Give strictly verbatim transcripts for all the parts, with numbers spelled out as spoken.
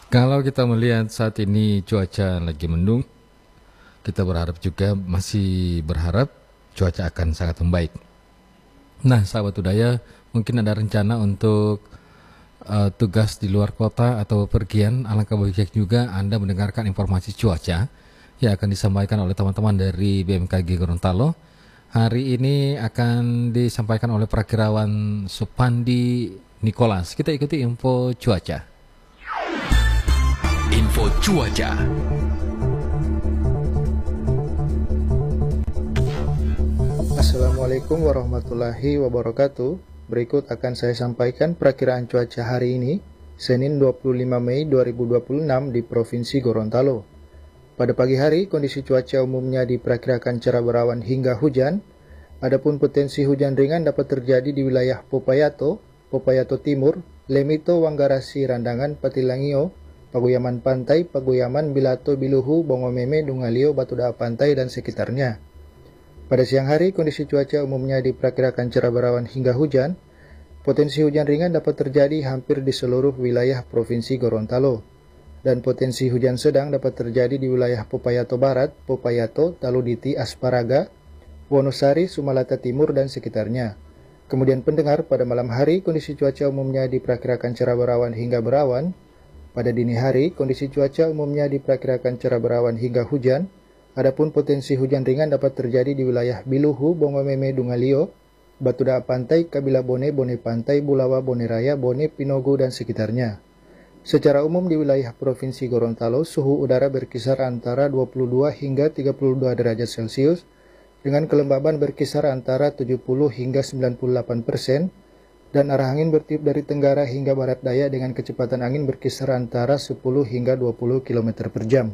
Kalau kita melihat saat ini cuaca lagi mendung, kita berharap juga masih berharap cuaca akan sangat membaik. Nah, sahabat budaya, mungkin ada rencana untuk uh, tugas di luar kota atau pergian. Alangkah baiknya juga Anda mendengarkan informasi cuaca yang akan disampaikan oleh teman-teman dari B M K G Gorontalo. Hari ini akan disampaikan oleh Prakirawan Supandi Nicholas. Kita ikuti info cuaca. Info cuaca. Assalamualaikum warahmatullahi wabarakatuh. Berikut akan saya sampaikan perakiraan cuaca hari ini, Senin dua puluh lima Mei dua ribu dua puluh enam di Provinsi Gorontalo. Pada pagi hari, kondisi cuaca umumnya diperkirakan cerah berawan hingga hujan. Adapun potensi hujan ringan dapat terjadi di wilayah Popayato, Popayato Timur, Lemito, Wanggarasi, Randangan, Patilangio, Paguyaman Pantai, Paguyaman, Bilato, Biluhu, Bongomeme, Dungalio, Batudaa Pantai, dan sekitarnya. Pada siang hari, kondisi cuaca umumnya diperkirakan cerah berawan hingga hujan. Potensi hujan ringan dapat terjadi hampir di seluruh wilayah Provinsi Gorontalo. Dan potensi hujan sedang dapat terjadi di wilayah Popayato Barat, Popayato, Taluditi, Asparaga, Wonosari, Sumalata Timur, dan sekitarnya. Kemudian pendengar, pada malam hari, kondisi cuaca umumnya diperkirakan cerah berawan hingga berawan. Pada dini hari, kondisi cuaca umumnya diperkirakan cerah berawan hingga hujan. Adapun potensi hujan ringan dapat terjadi di wilayah Biluhu, Bongomeme, Dungalio, Batudaa Pantai, Kabila Bone, Bone Pantai, Bulawa, Bone Raya, Bone, Pinogo, dan sekitarnya. Secara umum di wilayah Provinsi Gorontalo, suhu udara berkisar antara dua puluh dua hingga tiga puluh dua derajat Celcius, dengan kelembaban berkisar antara tujuh puluh hingga sembilan puluh delapan persen, dan arah angin bertiup dari tenggara hingga barat daya dengan kecepatan angin berkisar antara sepuluh hingga dua puluh kilometer per jam.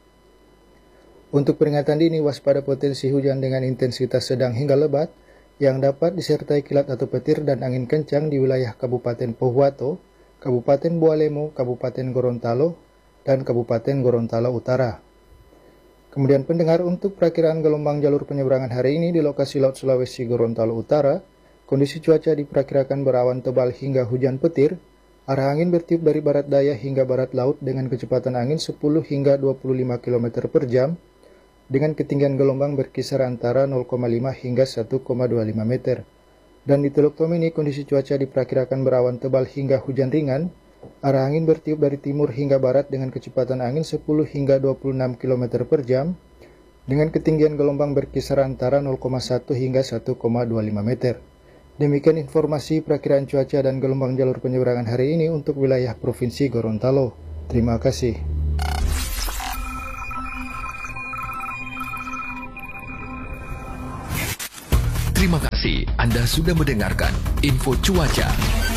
Untuk peringatan dini, waspada potensi hujan dengan intensitas sedang hingga lebat, yang dapat disertai kilat atau petir dan angin kencang di wilayah Kabupaten Pohuwato, Kabupaten Bualemo, Kabupaten Gorontalo, dan Kabupaten Gorontalo Utara. Kemudian pendengar, untuk perakiraan gelombang jalur penyeberangan hari ini di lokasi Laut Sulawesi Gorontalo Utara, kondisi cuaca diperkirakan berawan tebal hingga hujan petir, arah angin bertiup dari barat daya hingga barat laut dengan kecepatan angin sepuluh hingga dua puluh lima kilometer per jam, dengan ketinggian gelombang berkisar antara nol koma lima hingga satu koma dua lima meter. Dan di Teluk Tomini, kondisi cuaca diperkirakan berawan tebal hingga hujan ringan, arah angin bertiup dari timur hingga barat dengan kecepatan angin sepuluh hingga dua puluh enam kilometer per jam, dengan ketinggian gelombang berkisar antara nol koma satu hingga satu koma dua lima meter. Demikian informasi perakiraan cuaca dan gelombang jalur penyeberangan hari ini untuk wilayah Provinsi Gorontalo. Terima kasih. Terima kasih Anda sudah mendengarkan info cuaca.